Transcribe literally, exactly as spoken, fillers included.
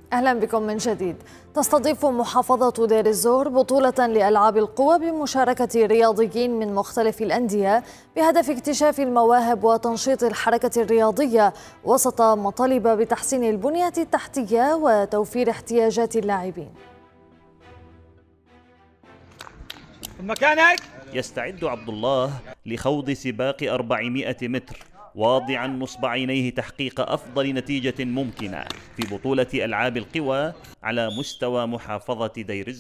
أهلا بكم من جديد. تستضيف محافظة دير الزور بطولة لألعاب القوى بمشاركة رياضيين من مختلف الأندية بهدف اكتشاف المواهب وتنشيط الحركة الرياضية وسط مطالب بتحسين البنية التحتية وتوفير احتياجات اللاعبين. مكانك. يستعد عبد الله لخوض سباق أربعمائة متر، واضعا نصب عينيه تحقيق أفضل نتيجة ممكنة في بطولة ألعاب القوى على مستوى محافظة دير الزور.